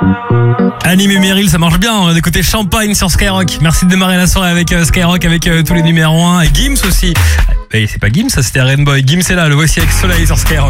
Anime et Meryl, ça marche bien, on va écouter Champagne sur Skyrock. Merci de démarrer la soirée avec Skyrock, avec tous les numéros 1 et Gims aussi. Et c'est pas Gims, ça c'était Rainbow. Gims est là, le voici avec Soleil sur Skyrock.